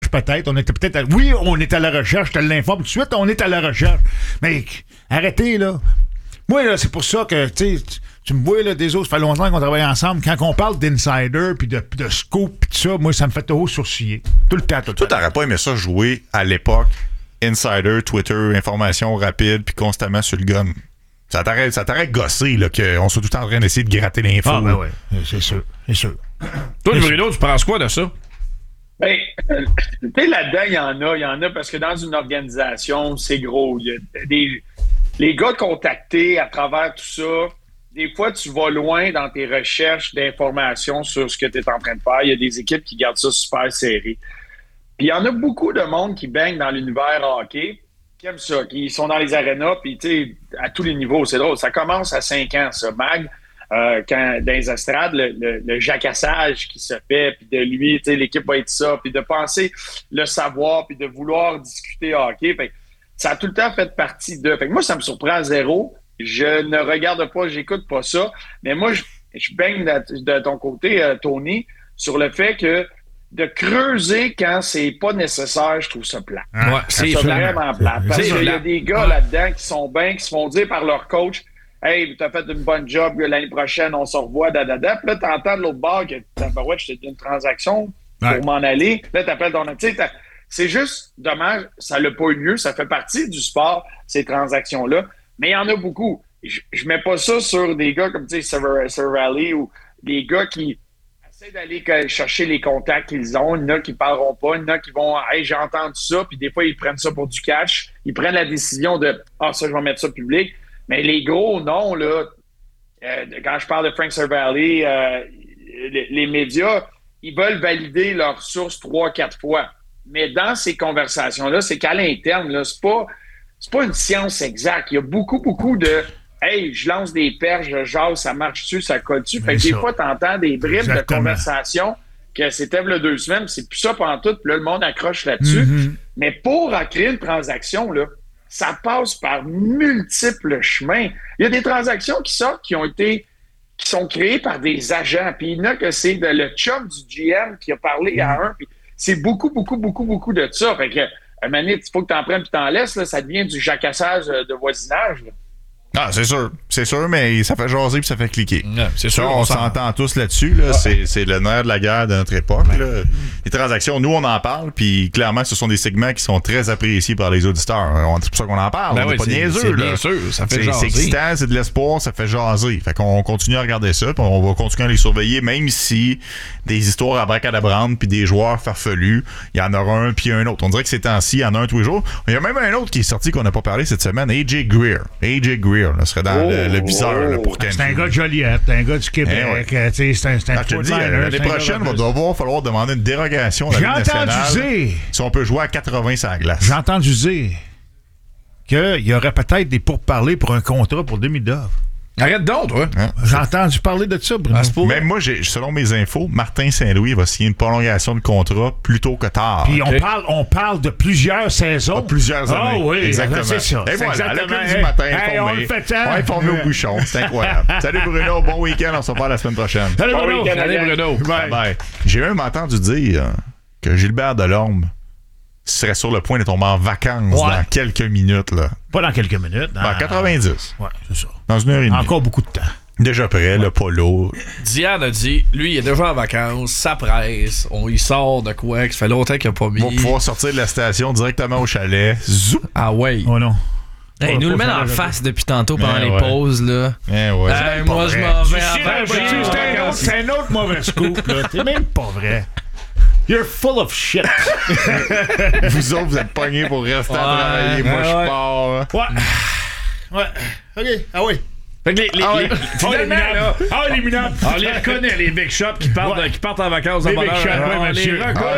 peut-être. On était peut-être... Oui, on est à la recherche. Je te l'informe tout de suite. On est à la recherche. Mais arrêtez, là. Moi, là, c'est pour ça que, tu me vois, là, des autres, ça fait longtemps qu'on travaille ensemble. Quand on parle d'insider, puis de scoop, puis tout ça, moi, ça me fait trop sourciller. Tout le temps. Toi, t'aurais pas aimé ça jouer à l'époque, insider, Twitter, information rapide, puis constamment sur le gun. Ça t'aurait gossé, là, qu'on soit tout le temps en train d'essayer de gratter l'info. Ah, ben oui, c'est sûr. Toi, Bruno, tu penses quoi de ça? Ben, tu sais, là-dedans, il y en a parce que dans une organisation, c'est gros. Il y a les gars contactés à travers tout ça, des fois, tu vas loin dans tes recherches d'informations sur ce que tu es en train de faire. Il y a des équipes qui gardent ça super serré. Puis il y en a beaucoup de monde qui baigne dans l'univers hockey, qui aiment ça, qui sont dans les arénas, puis tu sais, à tous les niveaux. C'est drôle. Ça commence à 5 ans, ça. Mag, quand dans les estrades, le jacassage qui se fait, puis de lui, tu sais, l'équipe va être ça, puis de penser le savoir, puis de vouloir discuter hockey. Fait que ça a tout le temps fait partie de... Fait que moi, ça me surprend à zéro. Je ne regarde pas, j'écoute pas ça. Mais moi, je baigne de ton côté, Tony, sur le fait que de creuser quand c'est pas nécessaire, je trouve ça plat. Ouais, c'est vraiment plat. Parce qu'il y a des gars là-dedans qui sont bien, qui se font dire par leur coach, « Hey, t'as fait une bonne job, l'année prochaine, on se revoit, dadada. » Puis là, t'entends de l'autre bord que ouais, je t'ai dit une transaction pour m'en aller. Là, t'appelles ton... Tu sais, c'est juste dommage, ça n'a pas eu lieu. Ça fait partie du sport, ces transactions-là. Mais il y en a beaucoup. Je mets pas ça sur des gars comme, tu sais, Cervalli ou des gars qui essaient d'aller chercher les contacts qu'ils ont. Il y en a qui parleront pas. Il y en a qui vont, hey, j'ai entendu ça. Puis des fois, ils prennent ça pour du cash. Ils prennent la décision de, ça, je vais mettre ça public. Mais les gros noms, là, quand je parle de Frank Cervalli, les médias, ils veulent valider leurs sources 3-4 fois. Mais dans ces conversations-là, c'est qu'à l'interne, là, c'est pas une science exacte. Il y a beaucoup de « Hey, je lance des perches, je jase, ça marche-tu, ça colle-tu? » Fait que des fois, t'entends des bribes de conversation que c'était il y a 2 semaines, c'est plus ça pendant tout, puis là, le monde accroche là-dessus. Mm-hmm. Mais pour créer une transaction, là, ça passe par multiples chemins. Il y a des transactions qui sortent qui sont créées par des agents, puis il y en a que c'est le chum du GM qui a parlé à un, puis c'est beaucoup de ça. Fait que, un moment donné, il faut que tu en prennes puis t'en laisses, là, ça devient du jacassage de voisinage. Là. Ah, c'est sûr, mais ça fait jaser puis ça fait cliquer. Ouais, c'est sûr, on s'entend tous là-dessus. Là. Ouais. C'est le nerf de la guerre de notre époque. Ouais. Là. Les transactions, nous, on en parle, puis clairement, ce sont des segments qui sont très appréciés par les auditeurs. C'est pour ça qu'on en parle. Ben on n'est pas niaiseux. Bien sûr, ça fait jaser. C'est excitant, c'est de l'espoir, ça fait jaser. Fait qu'on continue à regarder ça, puis on va continuer à les surveiller, même si des histoires abracadabrantes puis des joueurs farfelus, il y en aura un puis un autre. On dirait que ces temps-ci, il y en a un tous les jours. Il y a même un autre qui est sorti qu'on n'a pas parlé cette semaine, AJ Greer. Là, serait dans le viseur là, pour Ken. C'est un gars de Joliette, un gars du Québec. C'est un je te dis, l'année prochaine, il va falloir demander une dérogation à la Ligue nationale si on peut jouer à 80 sur la glace. J'ai entendu dire qu'il y aurait peut-être des pourparlers pour un contrat pour Demidov. Arrête donc, toi. Hein? J'ai entendu parler de ça, Bruno. Même moi, selon mes infos, Martin Saint-Louis va signer une prolongation de contrat plus tôt que tard. Puis on parle de plusieurs saisons. Plusieurs années. Ah oui, exactement. C'est ça. Et voilà, exactement. le club du matin informé. On informé au bouchon. C'est incroyable. Salut Bruno, bon week-end. On se reparle la semaine prochaine. Salut Bruno. Salut Bruno. Bye. J'ai même entendu dire que Gilbert Delorme serait sur le point de tomber en vacances dans quelques minutes. Là. Pas dans quelques minutes. Dans 90. Ouais, c'est ça. Dans 1h30. Encore beaucoup de temps. Déjà prêt, le polo. Diane a dit, lui, il est déjà en vacances, ça presse, il sort de quoi, que ça fait longtemps qu'il n'a pas mis. Il va pouvoir sortir de la station directement au chalet. Zoup! Ah ouais. Oh non. Hey, nous le met en face depuis tantôt pendant les pauses, là. Moi, je m'en vais en vacances. C'est un autre mauvais scoop, là. C'est même pas vrai. You're full of shit. Vous autres, vous êtes pognés pour rester à travailler. Moi, je pars. Ouais. OK. Ah oui. Fait que finalement, là, les minables. on les reconnaît, les big shots qui partent en vacances. Les big shots, monsieur.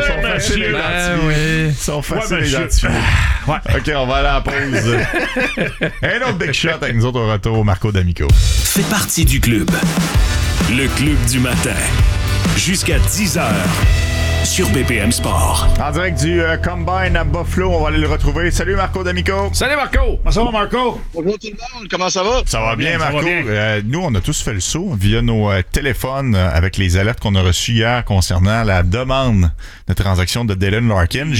Ils sont faciles à identifier. OK, on va aller à la pause. Un autre big shot avec nous autres au retour, Marco D'Amico. Fais partie du club. Le club du matin. Jusqu'à 10h. Sur BPM Sport. En direct du Combine à Buffalo, on va aller le retrouver. Salut Marco D'Amico. Salut Marco. Comment ça va, Marco? Bonjour tout le monde, comment ça va? Ça va bien, Marco. Ça va bien. Nous, on a tous fait le saut via nos téléphones avec les alertes qu'on a reçues hier concernant la demande de transaction de Dylan Larkin.